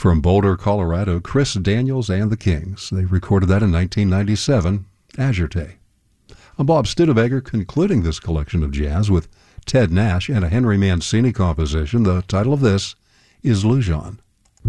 from Boulder, Colorado, Chris Daniels and the Kings. They recorded that in 1997, Azurte. I'm Bob Studebaker, concluding this collection of jazz with Ted Nash and a Henry Mancini composition. The title of this is Lujan.